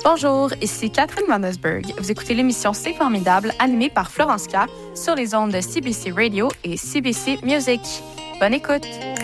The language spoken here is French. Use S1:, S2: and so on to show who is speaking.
S1: Bonjour, ici Catherine Vandersberg. Vous écoutez l'émission C'est formidable, animée par Florence K. sur les ondes de CBC Radio et CBC Music. Bonne écoute!